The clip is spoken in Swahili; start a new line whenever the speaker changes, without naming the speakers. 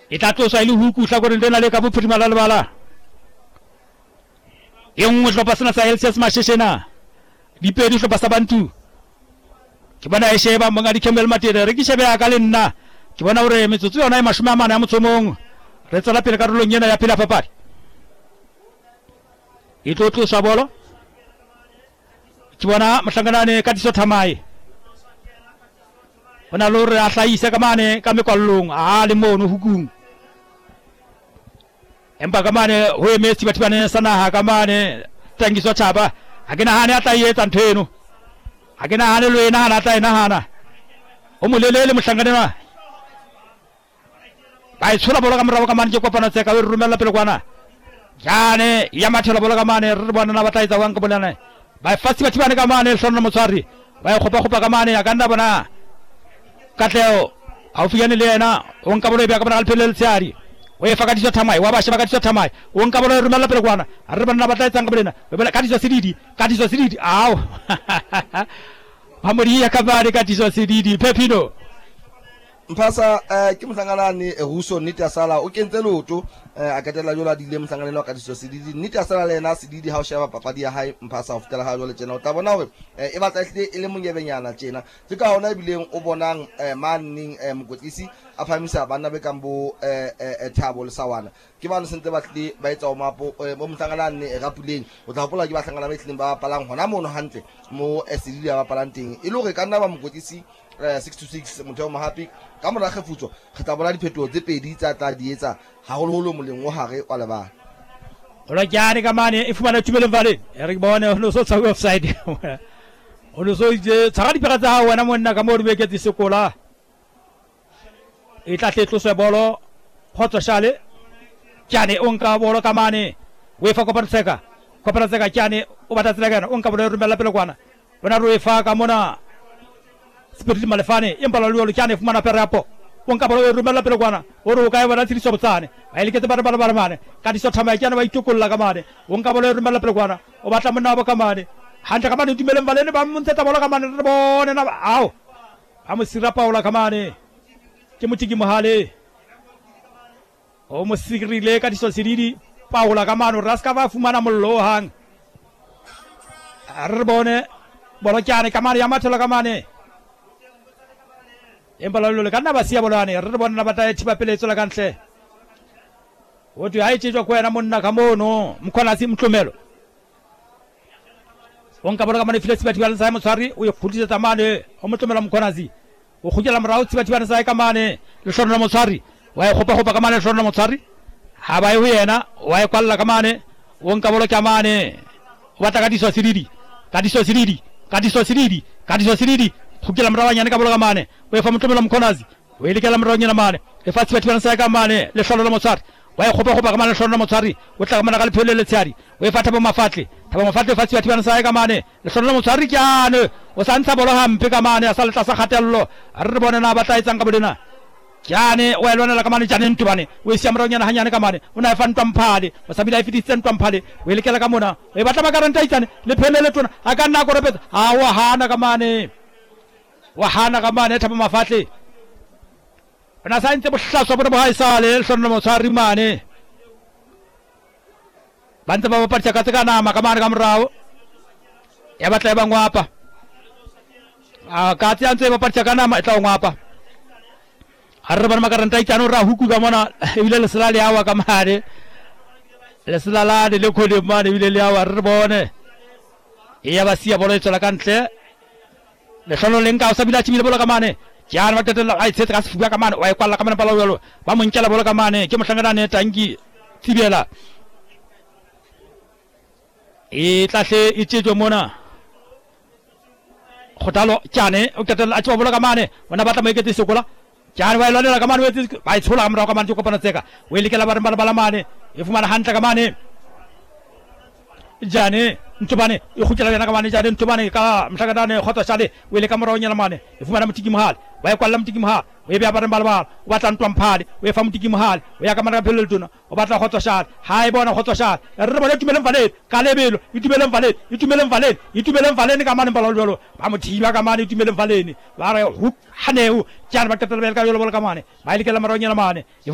Itato sa ilu huku sa korin dena le kapu primala bala. Yung mo pasna sa Celsius masheshena. Di peru sa basabantu. Kibana isheba mangadi kemel matire regi shebe akalin na. Kibana ure mitutu onai mashmama na mutsumong. Retsala pila karulo nyena ya pila papari. Itu tu sabolo. Kibana masangana ne kadiso thamai. Panalur asai sa kamane kami kolung alimo no hukum. Empa kamane we mesti batibane sana ha kamane tangi so chaba agena hane ataye tantenu agena hane lo ina hana tay na hana omulelele musangane na bai sura bola kamra kamane joko pana se kawir rumela pelo kwana jane yamathela bola kamane rubana na batai zawang kabolane bai fasti batibane kamane sonna musari bai khopa kamane aganda bana kateo aufiyane lena on kabole be kamana alpelel siari we fakati so tamai wa basha fakati so tamai on kabole rumela pelo kwana arban na batai tangabelena bela kati so sididi aw pamuri yakabari kati so sididi pepino
mpasa ke mhlangana ni ruso niti asala o kentse loto akatela jola dile mhlanganelo ka diso sididi niti asala lena sididi ha o sheba papadi ya hai mpasa of tela ha jole tsena o tabona hore e batla ile monyebenyana tsena tsika hona ibileng o bonang manning mokotlisi a phamisa bana be kambo Thabo le Sawana ke bana sente batle ba etsa o mapo mo mhlangana ne rapuleng o tla hopola ke ba hlangana ba tleng ba palang hona mono hantle mo sididi ba palang teng e le hore ka nna ba mokotlisi 626 motho mo happy ka mora khefutso re tla bona diphetoho tse pedi tsa tla di etsa haholoholo moleng o hare wa lebala
ola jani kamane ifumana tumele vale re bone no so sa website ono so je tsagadi pega tsa wana monna ka mo re ke tse sekola e tla tletlo se bolo khotso shale jani onka bolo kamane we fa koparseka jani o bata tsela onka bolo rumela pele kwana bona ro e fa ka mona spirit malefane impala lo kyane fumana perapo onka bolo rumela pele kwana oro ka wana tiri sobtsane ailike bara mane kadi so thama kyane ba itukulla kamane onka bolo rumela pele kwana o batla mona ba kamane handa kamane tumele mbalene ba muntseta bolo kamane re bone na aw amusira paula kamane ke mutiki mohale o musirile kadi so sididi paula kamane raska ba fumana mollo hang arbone bolo kyane kamane yamatela kamane embala lo kana basia bolane re bona bataya chipa peletso la kantle othi hayi tshitwa kwena monna kamono mkhona si mhlomelo onka bona kamane filesi bathi bana sa motswari o yokhutisa tamane o mhlomelo mkhona si o khutela morao tsi bathi bana sa kamane le shona motswari wa khopa kamane shona motswari ha ba e yena wa e kwalla kamane onka bolo kamane wata kadiso sididi khukela mrawa nyane ka bolo kamane we fa mtomela mkhonazi we likela mrawa nyana mane e fa tsibathi bana sa kamane le shona motswari wa e khopa kamane shona motswari o tla kamana ka le phelele tsari we fa thaba mafatle fa tsibathi bana sa kamane le shona motswari kyane o santsa bolo hampe kamane asala tsa sa khatello re bona na batla etsang ka bolena kyane o elwana la kamane jane ntubane we sia mrawa nyana hanyane kamane una fa ntwamphale o sabila ifitise ntwamphale we likela ka mona we batla makaranta itsane le phelele tona aka nna ko repetsa ha wa hana kamane wahana kamane thaba mafatle bana saintse bohlaso bona bo haisale le shona motswari mane bantse ba bapatsa ka tsaka nama kamane ka morao ya batla ba ngwapa ka tse antse ba bapatsa ka nama etla ngwapa harre bana makaranta itano ra huku ka mona ebile le selale yawa kamane le selala le khole mane ebile le yawa re bone ya basia bolo etla kantle le solo lenka o sabila chimile bola kamane jana matetela ai tsetsa sifuga kamane wa kwalla kamane palawelo ba monkela bola kamane ke mohlangana ne tangi tibela e tlahle itsetjo mona khotalo jane o tetela a tshwa bola kamane bona batla maiketse sekola jana wa lwanela kamane we ba itshola amra kamane go pana tseka we likela ba bala mane e fumana hantla kamane jane ntubane e khutela yana kamane jane ntubane ka mhlakadane khotso shale we le kamera onyana mane e fumana mutiki mohal wa kwalla mutiki moha we bya bare balbal o batla ntwamphale we fa mutiki mohal o ya kamera phelelo tona o batla khotso shale ha e bona khotso shale re bona tumele mvale ka lebelo itumele mvale kamane balolo ba muthiba kamane itumele mvale ba re haneu jana ba tetela ka yolo kamane ba ile kela mara onyana mane